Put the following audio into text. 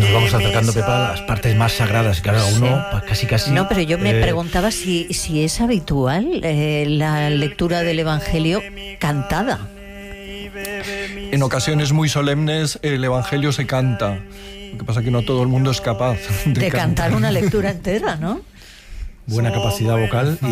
nos vamos acercando, Pepa, a las partes más sagradas, cada uno, sí. casi. No, pero yo me preguntaba si es habitual la lectura del Evangelio cantada. En ocasiones muy solemnes el Evangelio se canta. Lo que pasa es que no todo el mundo es capaz de cantar una lectura entera, ¿no? Buena capacidad vocal.